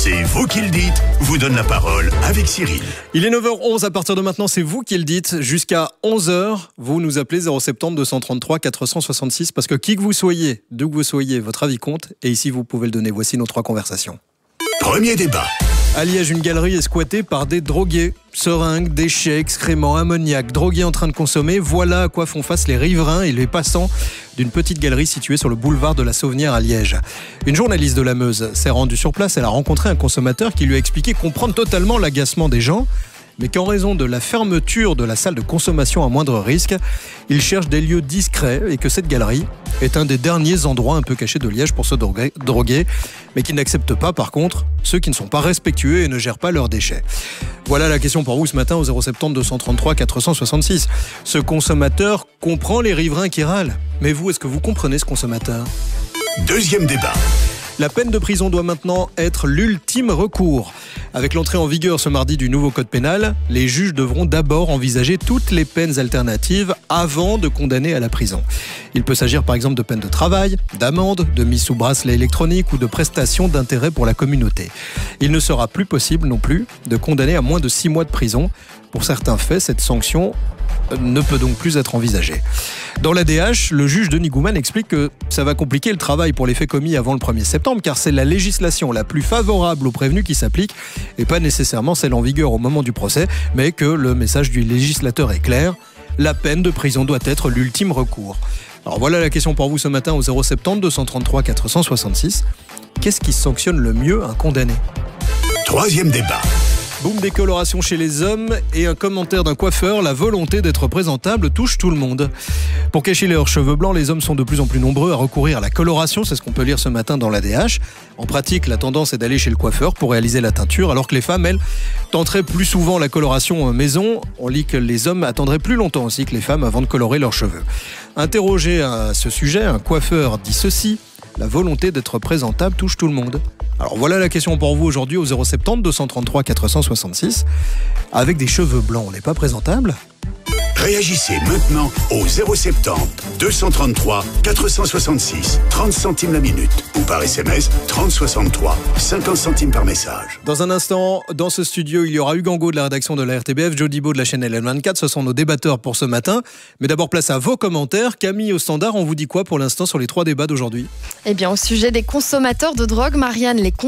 C'est vous qui le dites, vous donne la parole avec Cyril. Il est 9h11, à partir de maintenant, c'est vous qui le dites. Jusqu'à 11h, vous nous appelez 070 233 466 parce que qui que vous soyez, d'où que vous soyez, votre avis compte. Et ici, vous pouvez le donner. Voici nos 3 conversations. Premier débat. À Liège, une galerie est squattée par des drogués. Seringues, déchets, excréments, ammoniac, drogués en train de consommer. Voilà à quoi font face les riverains et les passants d'une petite galerie située sur le boulevard de la Sauvenière à Liège. Une journaliste de la Meuse s'est rendue sur place. Elle a rencontré un consommateur qui lui a expliqué comprendre totalement l'agacement des gens, mais qu'en raison de la fermeture de la salle de consommation à moindre risque, il cherche des lieux discrets et que cette galerie est un des derniers endroits un peu cachés de Liège pour se droguer, mais qui n'accepte pas par contre ceux qui ne sont pas respectueux et ne gèrent pas leurs déchets. Voilà la question pour vous ce matin au 070 233 466. Ce consommateur comprend les riverains qui râlent. Mais vous, est-ce que vous comprenez ce consommateur ? Deuxième débat. La peine de prison doit maintenant être l'ultime recours. Avec l'entrée en vigueur ce mardi du nouveau code pénal, les juges devront d'abord envisager toutes les peines alternatives avant de condamner à la prison. Il peut s'agir par exemple de peines de travail, d'amende, de mise sous bracelet électronique ou de prestations d'intérêt pour la communauté. Il ne sera plus possible non plus de condamner à moins de 6 mois de prison. Pour certains faits, cette sanction ne peut donc plus être envisagée. Dans l'ADH, le juge Denis Gouman explique que ça va compliquer le travail pour les faits commis avant le 1er septembre car c'est la législation la plus favorable aux prévenus qui s'applique et pas nécessairement celle en vigueur au moment du procès, mais que le message du législateur est clair, la peine de prison doit être l'ultime recours. Alors voilà la question pour vous ce matin au 070 233 466. Qu'est-ce qui sanctionne le mieux un condamné ? Troisième débat. Boom des colorations chez les hommes et un commentaire d'un coiffeur, la volonté d'être présentable touche tout le monde. Pour cacher leurs cheveux blancs, les hommes sont de plus en plus nombreux à recourir à la coloration, c'est ce qu'on peut lire ce matin dans l'ADH. En pratique, la tendance est d'aller chez le coiffeur pour réaliser la teinture, alors que les femmes, elles, tenteraient plus souvent la coloration maison. On lit que les hommes attendraient plus longtemps aussi que les femmes avant de colorer leurs cheveux. Interrogé à ce sujet, un coiffeur dit ceci: la volonté d'être présentable touche tout le monde. Alors voilà la question pour vous aujourd'hui au 070 233 466. Avec des cheveux blancs, on n'est pas présentable ? Réagissez maintenant au 070 233 466 30 centimes la minute ou par SMS 3063 50 centimes par message. Dans un instant, dans ce studio, il y aura Hugues Angot de la rédaction de la RTBF, Jody Beau de la chaîne LN24. Ce sont nos débatteurs pour ce matin. Mais d'abord, place à vos commentaires. Camille au standard, on vous dit quoi pour l'instant sur les 3 débats d'aujourd'hui ? Eh bien, au sujet des consommateurs de drogue, Marianne, les